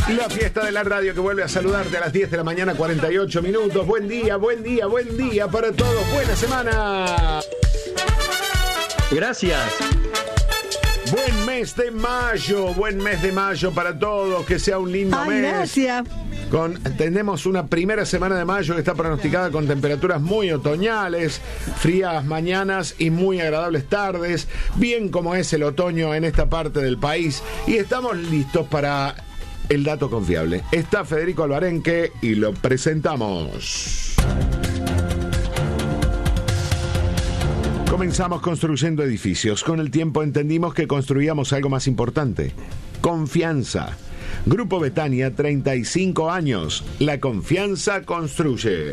La fiesta de la radio que vuelve a saludarte a las 10 de la mañana, 48 minutos. Buen día, buen día, buen día para todos. Buena semana. Gracias. Buen mes de mayo para todos. Que sea un lindo mes. Gracias. Tenemos una primera semana de mayo que está pronosticada con temperaturas muy otoñales, frías mañanas y muy agradables tardes, bien como es el otoño en esta parte del país. Y estamos listos para el dato confiable. Está Federico Alvarenque y lo presentamos. Comenzamos construyendo edificios. Con el tiempo entendimos que construíamos algo más importante: confianza. Grupo Betania, 35 años. La confianza construye.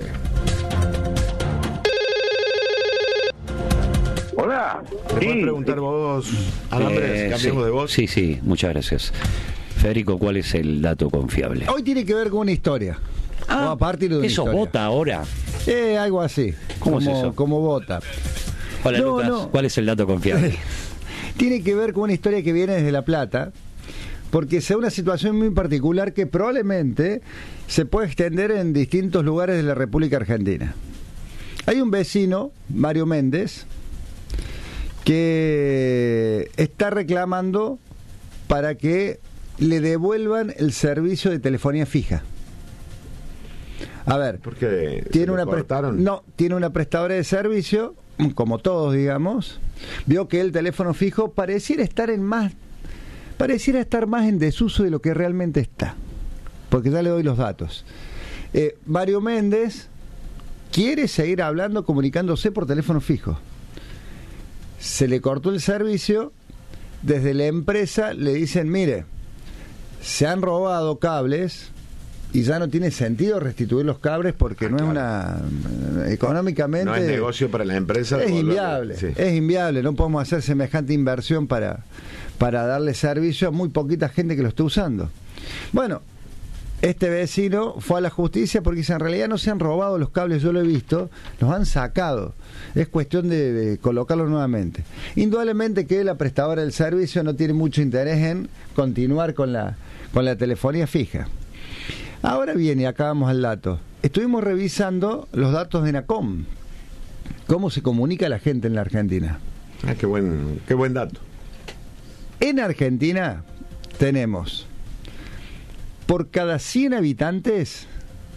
Hola. ¿Me puedes preguntar vos, Alambres? ¿Cambiamos de voz? Sí, muchas gracias. Federico, ¿cuál es el dato confiable? Hoy tiene que ver con una historia. O a partir de una ¿Eso historia. vota ahora? Algo así. ¿Cómo es eso? Como vota. Hola, Lucas. ¿Cuál es el dato confiable? Tiene que ver con una historia que viene desde La Plata, porque sea una situación muy particular que probablemente se puede extender en distintos lugares de la República Argentina. Hay un vecino, Mario Méndez, que está reclamando para que le devuelvan el servicio de telefonía fija. A ver, porque tiene una prestadora de servicio, como todos, digamos. Vio que el teléfono fijo pareciera estar más en desuso de lo que realmente está, porque ya le doy los datos. Mario Méndez quiere seguir hablando, comunicándose por teléfono fijo. Se le cortó el servicio. Desde la empresa le dicen: mire, se han robado cables y ya no tiene sentido restituir los cables porque económicamente no es negocio para la empresa. Es inviable, sí. Es inviable. No podemos hacer semejante inversión para darle servicio a muy poquita gente que lo esté usando. Bueno, este vecino fue a la justicia porque dice: en realidad no se han robado los cables, yo lo he visto, los han sacado. Es cuestión de colocarlos nuevamente. Indudablemente que la prestadora del servicio no tiene mucho interés en continuar con la telefonía fija. Ahora bien, y acá vamos al dato. Estuvimos revisando los datos de ENACOM. ¿Cómo se comunica la gente en la Argentina? Qué buen dato. En Argentina tenemos, por cada 100 habitantes,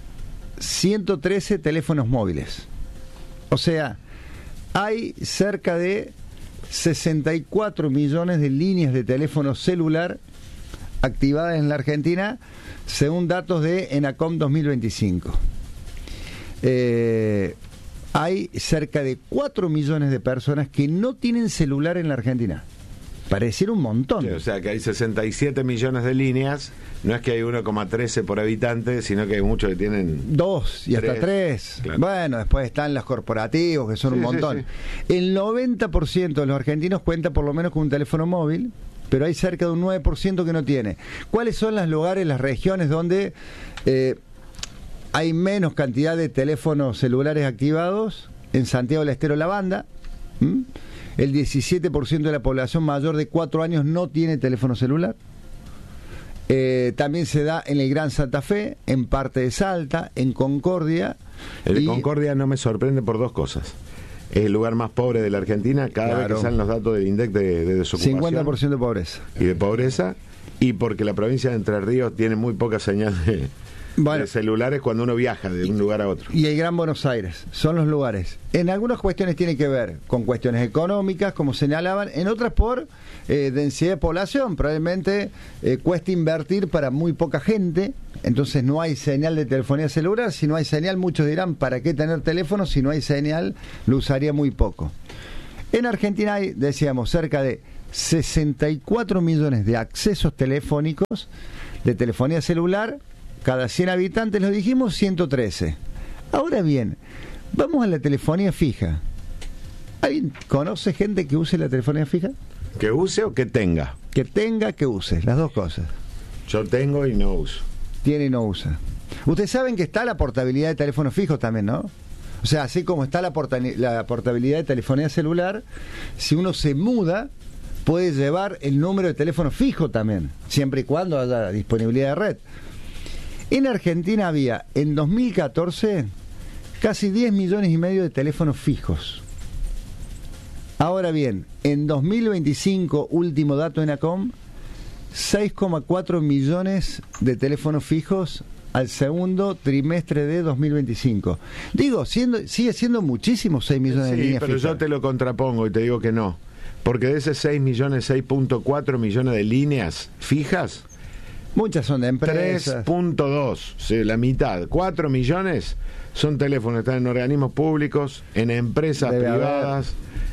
113 teléfonos móviles. O sea, hay cerca de 64 millones de líneas de teléfono celular activadas en la Argentina, según datos de ENACOM 2025. Hay cerca de 4 millones de personas que no tienen celular en la Argentina. Pareciera un montón. Sí, o sea que hay 67 millones de líneas. No es que hay 1,13 por habitante, sino que hay muchos que tienen 2 y hasta 3. Claro. Bueno, después están los corporativos, que son un montón. Sí. El 90% de los argentinos cuenta por lo menos con un teléfono móvil, pero hay cerca de un 9% que no tiene. ¿Cuáles son los lugares, las regiones donde hay menos cantidad de teléfonos celulares activados? En Santiago del Estero, La Banda. El 17% de la población mayor de 4 años no tiene teléfono celular. También se da en el Gran Santa Fe, en parte de Salta, en Concordia. Concordia no me sorprende por dos cosas. Es el lugar más pobre de la Argentina, cada vez que salen los datos del INDEC de desocupación. 50% de pobreza. Y de pobreza, y porque la provincia de Entre Ríos tiene muy poca señal de celulares cuando uno viaja de un lugar a otro. Y el Gran Buenos Aires, son los lugares. En algunas cuestiones tiene que ver con cuestiones económicas, como señalaban, en otras por densidad de población. Probablemente cuesta invertir para muy poca gente, entonces no hay señal de telefonía celular. Si no hay señal, muchos dirán: ¿para qué tener teléfono? Si no hay señal, lo usaría muy poco. En Argentina hay, decíamos, cerca de 64 millones de accesos telefónicos de telefonía celular. Cada 100 habitantes, lo dijimos, 113. Ahora bien, vamos a la telefonía fija. ¿Alguien conoce gente que use la telefonía fija? ¿Que use o que tenga? Que tenga, que use, las dos cosas. Yo tengo y no uso. Tiene y no usa. Ustedes saben que está la portabilidad de teléfonos fijos también, ¿no? O sea, así como está la portabilidad de telefonía celular, si uno se muda, puede llevar el número de teléfono fijo también, siempre y cuando haya disponibilidad de red. En Argentina había, en 2014, casi 10 millones y medio de teléfonos fijos. Ahora bien, en 2025, último dato de ENACOM, 6,4 millones de teléfonos fijos al segundo trimestre de 2025. Digo, sigue siendo muchísimo 6 millones de líneas pero fijas. yo te lo contrapongo y te digo que no. Porque de esos 6 millones, 6.4 millones de líneas fijas, muchas son de empresas. 3.2, sí, la mitad, 4 millones son teléfonos que están en organismos públicos, en empresas Debe privadas.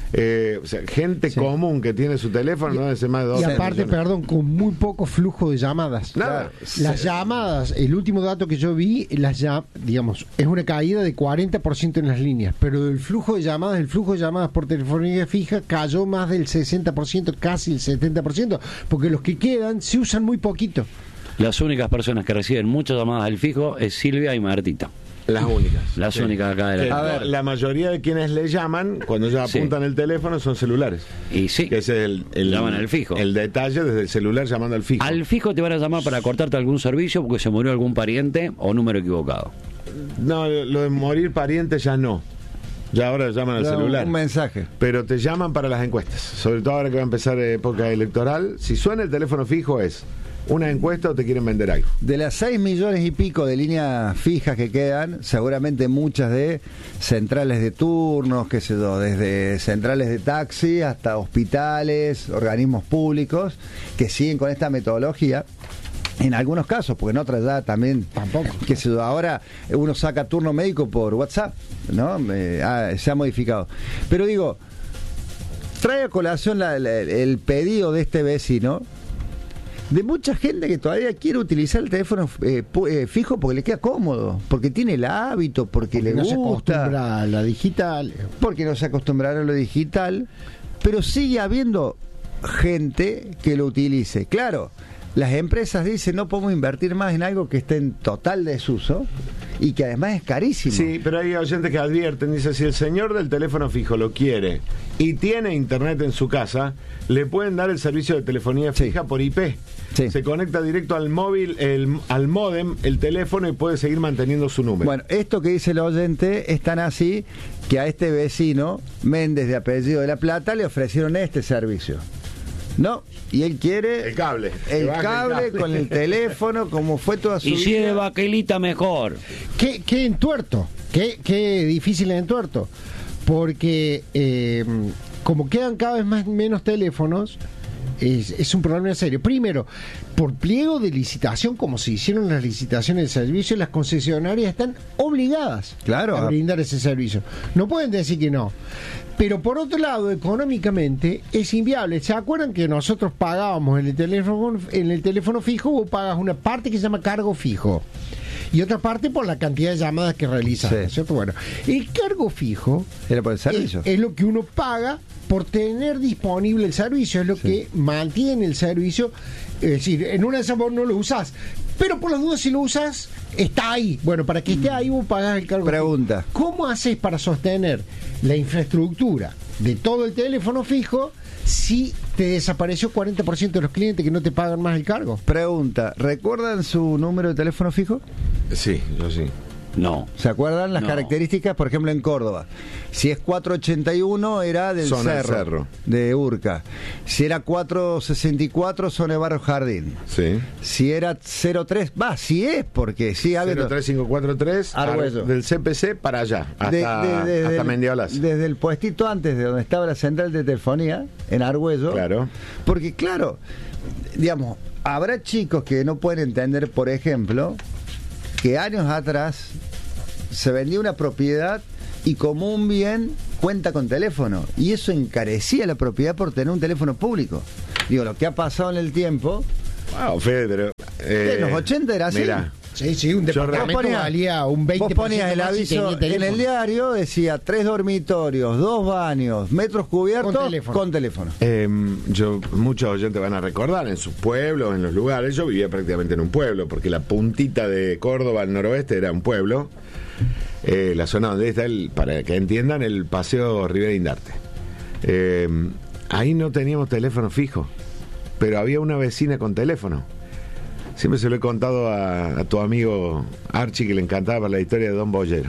O sea, gente común que tiene su teléfono no debe ser más de 2 Y aparte, millones. perdón, con muy poco flujo de llamadas. Nada. Las llamadas, el último dato que yo vi, digamos, es una caída de 40% en las líneas, pero el flujo de llamadas por telefonía fija cayó más del 60%, casi el 70%, porque los que quedan se usan muy poquito. Las únicas personas que reciben muchas llamadas del fijo es Silvia y Martita. Las únicas. Las únicas acá de Que la... A ver. la mayoría de quienes le llaman, cuando ya Sí. apuntan el teléfono, son celulares. Y sí, Que ese es llaman al fijo. El detalle desde el celular llamando al fijo. Al fijo te van a llamar para cortarte algún servicio porque se murió algún pariente o número equivocado. No, lo de morir pariente ya no. Ya ahora llaman al Ya, celular. un mensaje. Pero te llaman para las encuestas. Sobre todo ahora que va a empezar época electoral. Si suena el teléfono fijo es una encuesta o te quieren vender algo. De las 6 millones y pico de líneas fijas que quedan, seguramente muchas de centrales de turnos, qué sé yo, desde centrales de taxi hasta hospitales, organismos públicos, que siguen con esta metodología. En algunos casos, porque en otras ya también, Tampoco. qué sé yo, ahora uno saca turno médico por WhatsApp, ¿no? Se ha modificado. Pero digo, trae a colación el pedido de este vecino, de mucha gente que todavía quiere utilizar el teléfono fijo porque le queda cómodo, porque tiene el hábito, porque le no se gusta, acostumbra a la digital. porque no se acostumbraron a lo digital, pero sigue habiendo gente que lo utilice. Claro, las empresas dicen no podemos invertir más en algo que esté en total desuso y que además es carísimo. Sí, pero hay oyentes que advierten, dice, si el señor del teléfono fijo lo quiere y tiene internet en su casa, le pueden dar el servicio de telefonía fija por IP. Sí. Se conecta directo al móvil, al módem, el teléfono y puede seguir manteniendo su número. Bueno, esto que dice el oyente es tan así que a este vecino, Méndez de apellido de La Plata, le ofrecieron este servicio. ¿No? Y él quiere El cable. el Que baje el cable cable. con el teléfono, como fue toda su Y si es de vida. baquelita, mejor. ¿Qué entuerto? ¿Qué difícil el entuerto? Porque como quedan cada vez menos teléfonos, es un problema serio. Primero, por pliego de licitación, como se hicieron las licitaciones de servicio, las concesionarias están obligadas Claro. a brindar ese servicio. No pueden decir que no. Pero por otro lado, económicamente es inviable. ¿Se acuerdan que nosotros pagábamos en el teléfono fijo? Vos pagas una parte que se llama cargo fijo y otra parte por la cantidad de llamadas que realizas, Sí. ¿no es cierto? Bueno, el cargo fijo Era por el servicio. es lo que uno paga por tener disponible el servicio, es lo que mantiene el servicio. Es decir, en una de esas vos no lo usás, pero por las dudas si lo usás, está ahí. Bueno, para que esté ahí vos pagás el cargo Pregunta. fijo. ¿Cómo haces para sostener la infraestructura de todo el teléfono fijo si te desapareció 40% de los clientes que no te pagan más el cargo? Pregunta, ¿recuerdan su número de teléfono fijo? Sí, yo sí. No. ¿Se acuerdan las No. características? Por ejemplo, en Córdoba. Si es 481 era del Zona del Cerro, Cerro. de Urca. Si era 464 zona de Barrio Jardín. Sí. Si era 03, si es porque sí ha habido 03543 Argüello. del CPC para allá, hasta, desde hasta Mendiolas. desde el puestito antes de donde estaba la central de telefonía en Argüello. Claro. Porque claro, digamos, habrá chicos que no pueden entender, por ejemplo, que años atrás se vendía una propiedad y como un bien cuenta con teléfono y eso encarecía la propiedad por tener un teléfono público. Digo, lo que ha pasado en el tiempo, Wow, Fede, pero... en los 80 era así. Mira, Sí, un departamento Vos ponías- valía un 20% Vos ponías el más si aviso tenía en teléfono. el diario, decía 3 dormitorios, 2 baños, metros cubiertos con teléfono. Muchos oyentes van a recordar, en sus pueblos, en los lugares, yo vivía prácticamente en un pueblo, porque la puntita de Córdoba al noroeste era un pueblo, la zona donde está, para que entiendan, el Paseo Rivera Indarte. Ahí no teníamos teléfono fijo, pero había una vecina con teléfono. Siempre se lo he contado a tu amigo Archie, que le encantaba la historia de Don Bollero.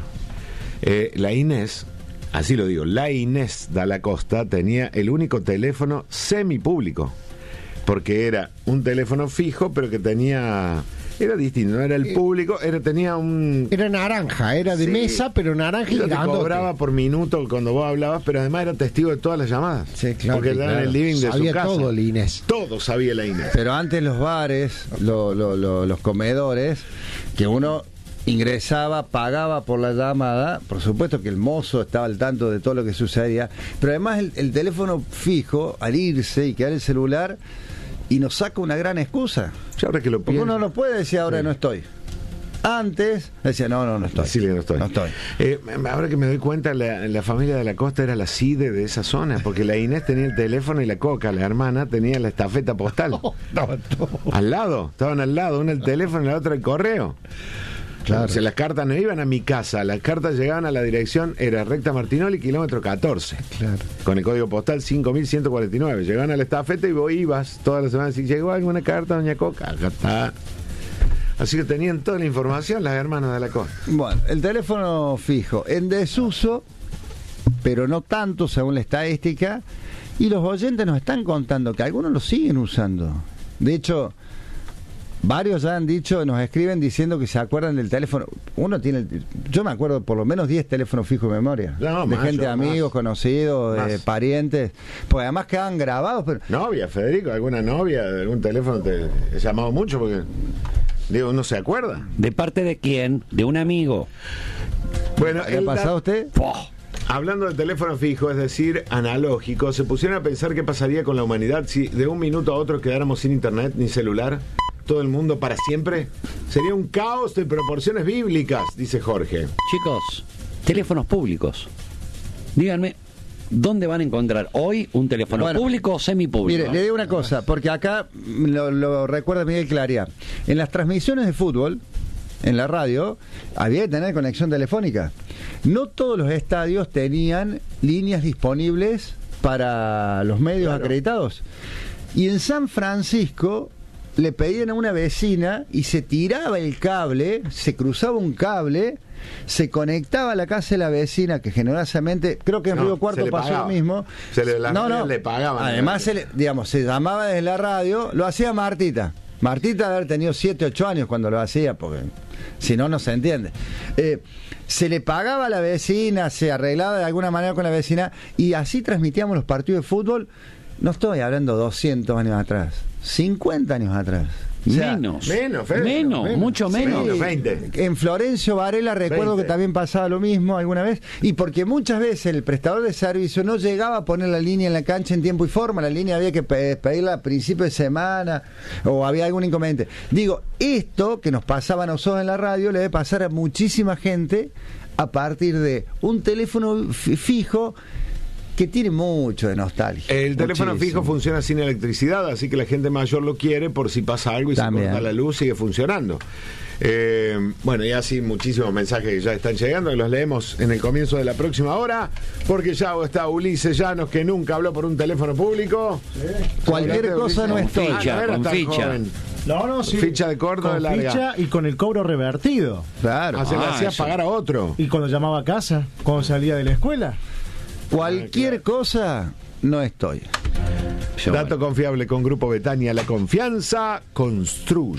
La Inés, así lo digo, la Inés Dalla Costa tenía el único teléfono semipúblico, porque era un teléfono fijo, pero que tenía... Era distinto, no era el público, tenía un... Era naranja, era de Sí. mesa, pero naranja y Te grandote. cobraba por minuto cuando vos hablabas, pero además era testigo de todas las llamadas. Sí, claro. Porque era en el living de Sabía su casa. todo, la Inés. Todo sabía la Inés. Pero antes los bares, los comedores, que uno ingresaba, pagaba por la llamada, por supuesto que el mozo estaba al tanto de todo lo que sucedía, pero además el teléfono fijo, al irse y quedar el celular, y nos saca una gran excusa. Yo ahora que lo Porque pienso... uno no puede decir ahora no estoy. Antes decía no estoy. Decirle no estoy. No estoy. Ahora que me doy cuenta, la familia de la Costa era la CIDE de esa zona, porque la Inés tenía el teléfono y la Coca, la hermana, tenía la estafeta postal. Al lado, estaban al lado, una el teléfono y la otra el correo. Claro. O sea, las cartas no iban a mi casa, las cartas llegaban a la dirección, era Recta Martinoli, kilómetro 14. Claro. Con el código postal 5149. Llegaban a la estafeta y vos ibas todas las semanas y llegó alguna carta, doña Coca, acá está. Así que tenían toda la información las hermanas de la Costa. Bueno, el teléfono fijo en desuso, pero no tanto según la estadística, y los oyentes nos están contando que algunos lo siguen usando. De hecho, varios ya han dicho, nos escriben diciendo que se acuerdan del teléfono. Uno tiene, yo me acuerdo por lo menos 10 teléfonos fijos de memoria. No, de más, gente, yo, amigos, más. conocidos, Más. parientes. Pues además quedan grabados. Pero Novia, Federico, alguna novia de algún teléfono te he llamado mucho porque, digo, uno se acuerda. ¿De parte de quién? De un amigo. Bueno, ¿le ha pasado a usted? hablando de teléfono fijo, es decir, analógico, ¿se pusieron a pensar qué pasaría con la humanidad si de un minuto a otro quedáramos sin internet ni celular? ¿Todo el mundo para siempre? Sería un caos de proporciones bíblicas, dice Jorge. Chicos, teléfonos públicos. Díganme, ¿dónde van a encontrar hoy un teléfono Bueno, público o semipúblico? Mire, le digo una cosa, porque acá lo recuerda Miguel Claria. En las transmisiones de fútbol, en la radio, había que tener conexión telefónica. No todos los estadios tenían líneas disponibles para los medios acreditados. Y en San Francisco le pedían a una vecina y se tiraba el cable, se cruzaba un cable, se conectaba a la casa de la vecina, que generosamente, creo que en No, Río se Cuarto le pasó pagaba. lo mismo. Las radios le pagaban. Además, se llamaba desde la radio, lo hacía Martita. Martita debe haber tenido 7, 8 años cuando lo hacía, porque si no, no se entiende. Se le pagaba a la vecina, se arreglaba de alguna manera con la vecina, y así transmitíamos los partidos de fútbol. No estoy hablando 200 años atrás, 50 años atrás. O sea, Menos, Fede, mucho menos. Menos, 20. en Florencio Varela recuerdo 20. que también pasaba lo mismo alguna vez, y porque muchas veces el prestador de servicio no llegaba a poner la línea en la cancha en tiempo y forma, la línea había que pedirla a principio de semana o había algún inconveniente. Digo, esto que nos pasaba a nosotros en la radio le debe pasar a muchísima gente a partir de un teléfono fijo que tiene mucho de nostalgia. El teléfono Muchísimo. fijo funciona sin electricidad, así que la gente mayor lo quiere por si pasa algo y También. se corta la luz, sigue funcionando. Bueno, y así muchísimos mensajes que ya están llegando, que los leemos en el comienzo de la próxima hora, porque ya está Ulises Llanos, que nunca habló por un teléfono público. Cualquier cosa no estoy. Ficha, no era con tan ficha. joven. No, sí. Ficha de corto, con de larga. ficha y con el cobro revertido. Claro. Se le hacía eso. pagar a otro. Y cuando llamaba a casa, cuando salía de la escuela. Cualquier cosa no estoy. Yo, Dato confiable con Grupo Betania, la confianza construye.